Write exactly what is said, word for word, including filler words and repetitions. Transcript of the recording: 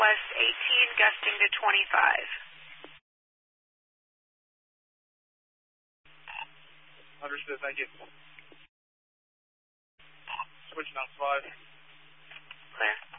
West eighteen, gusting to twenty-five. Understood, thank you. Switching out five. Clear.